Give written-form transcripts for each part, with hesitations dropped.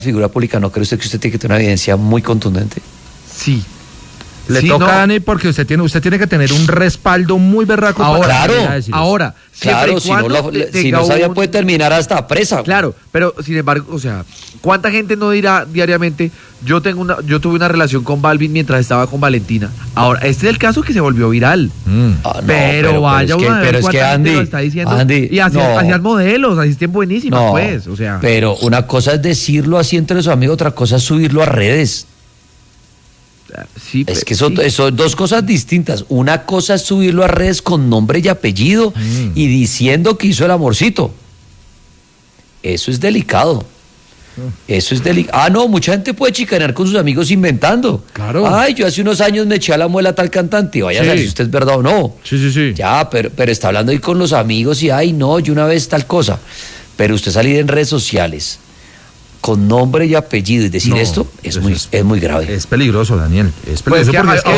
figura pública, ¿no cree usted que usted tiene que tener una evidencia muy contundente? Sí. Le toca, no. Dani, porque usted tiene que tener un respaldo muy berraco. Ahora, claro, si no sabía puede terminar hasta presa. Claro, pero sin embargo, o sea, ¿cuánta gente no dirá diariamente, yo tuve una relación con Balvin mientras estaba con Valentina? Ahora, este es el caso que se volvió viral. Pero vaya uno a ver cuánta gente lo está diciendo. Andy, y hacían modelos, asisten buenísimas, pues, o sea. Pero una cosa es decirlo así entre los amigos, otra cosa es subirlo a redes. Sí, es que son dos cosas distintas. Una cosa es subirlo a redes con nombre y apellido y diciendo que hizo el amorcito. Eso es delicado. Eso es delicado. No, mucha gente puede chicanear con sus amigos inventando. Claro. Ay, yo hace unos años me eché a la muela a tal cantante. Vaya a saber si usted es verdad o no. Sí. Ya, pero está hablando ahí con los amigos y ay, no, yo una vez tal cosa. Pero usted salir en redes sociales con nombre y apellido y decir esto es muy grave. Es peligroso, Daniel. Es peligroso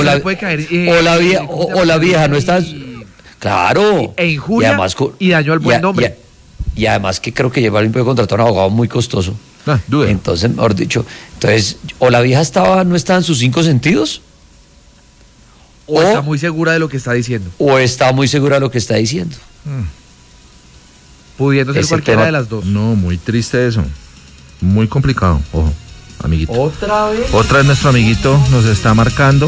o la vieja no está. Claro. E injuria y dañó al buen nombre. Y además que creo que Balvin puede contratar a un abogado muy costoso. Duda. Entonces, mejor dicho, o la vieja no estaba en sus 5 sentidos. O está muy segura de lo que está diciendo. O está muy segura de lo que está diciendo. Pudiendo ser cualquiera de las dos. No, muy triste eso. Muy complicado, ojo, amiguito. ¿Otra vez nuestro amiguito nos está marcando.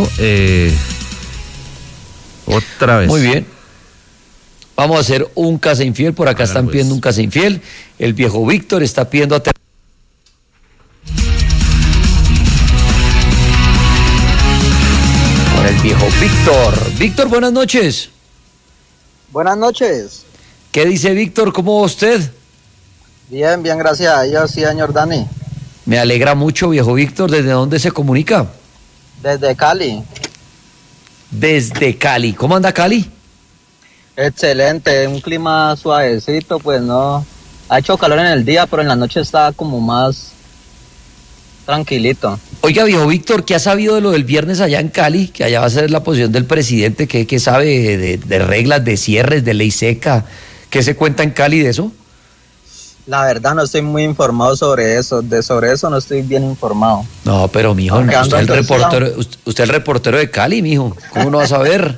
Otra vez. Muy bien. Vamos a hacer un casa infiel. Por acá están pidiendo un casa infiel. El viejo Víctor está pidiendo con el viejo Víctor. Víctor, buenas noches. Buenas noches. ¿Qué dice Víctor? ¿Cómo va usted? Bien, gracias a Dios, sí, señor Dani. Me alegra mucho, viejo Víctor. ¿Desde dónde se comunica? Desde Cali. Desde Cali. ¿Cómo anda Cali? Excelente, un clima suavecito, pues no. Ha hecho calor en el día, pero en la noche está como más tranquilito. Oiga, viejo Víctor, ¿qué ha sabido de lo del viernes allá en Cali? Que allá va a ser la posición del presidente. ¿Qué sabe de reglas, de cierres, de ley seca? ¿Qué se cuenta en Cali de eso? La verdad no estoy muy informado sobre eso. Sobre eso no estoy bien informado. No, pero mijo, usted es el reportero de Cali, mijo. ¿Cómo no va a saber?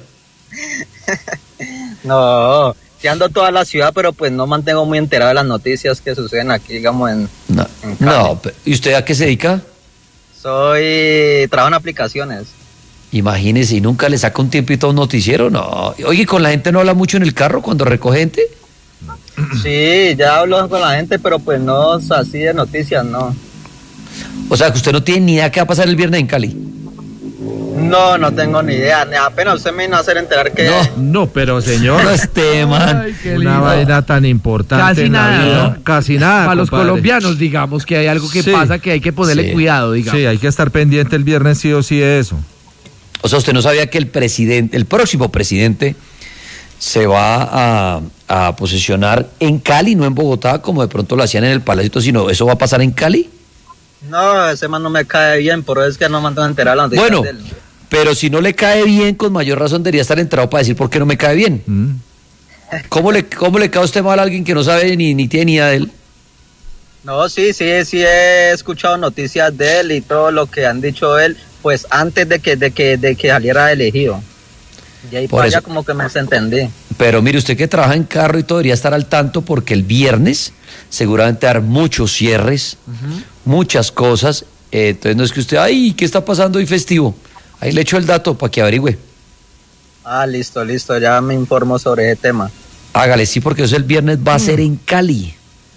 No, sí ando toda la ciudad, pero pues no mantengo muy enterado de las noticias que suceden aquí, digamos, en Cali. No, ¿y usted a qué se dedica? Trabajo en aplicaciones. Imagínese, ¿y nunca le saca un tiempito a un noticiero? No. Oye, ¿con la gente no habla mucho en el carro cuando recoge gente? Sí, ya hablo con la gente, pero pues no así de noticias, no. O sea, que usted no tiene ni idea qué va a pasar el viernes en Cali. No tengo ni idea. Apenas usted me vino a hacer enterar que... No, pero señor... No esté, man. Una vaina tan importante. Casi nada. ¿No? Casi nada, para los colombianos, digamos, que hay algo que pasa que hay que ponerle cuidado, digamos. Sí, hay que estar pendiente el viernes sí o sí de eso. O sea, usted no sabía que el próximo presidente se va a posicionar en Cali, no en Bogotá, como de pronto lo hacían en el Palacio, sino ¿eso va a pasar en Cali? No, ese man no me cae bien, por eso es que no me han enterado la noticia. Bueno, pero si no le cae bien, con mayor razón debería estar enterado para decir por qué no me cae bien. ¿Cómo le cae a usted mal a alguien que no sabe ni tiene ni idea de él? No, sí he escuchado noticias de él y todo lo que han dicho él, pues antes de que saliera elegido. Y ahí por allá como que me desentendí. Pero mire, usted que trabaja en carro y todo debería estar al tanto porque el viernes seguramente va a haber muchos cierres, muchas cosas. Entonces no es que usted, ay, ¿qué está pasando hoy festivo? Ahí le echo el dato para que averigüe. Listo, ya me informo sobre ese tema. Hágale, sí, porque eso el viernes va a ser en Cali.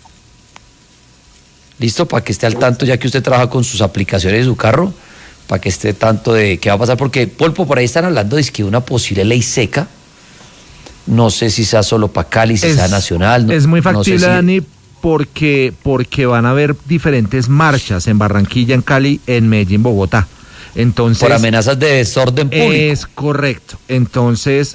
Listo, para que esté al tanto ya que usted trabaja con sus aplicaciones de su carro, para que esté tanto de qué va a pasar, porque Polpo, por ahí están hablando de que una posible ley seca, no sé si sea solo para Cali, si sea nacional. No, es muy factible, Dani, porque van a haber diferentes marchas en Barranquilla, en Cali, en Medellín, Bogotá. Entonces, por amenazas de desorden público. Es correcto. Entonces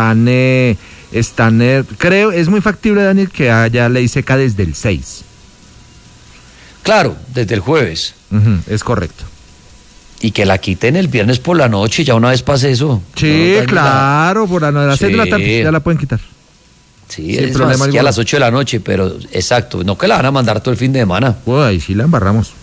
creo, es muy factible, Daniel, que haya ley seca desde el 6. Claro, desde el jueves. Es correcto. Y que la quiten el viernes por la noche, ya una vez pase eso. Sí, no, claro, por las 6 de la tarde ya la pueden quitar. Sí, es más, que a las 8 de la noche, pero exacto, no que la van a mandar todo el fin de semana. Ahí sí la embarramos.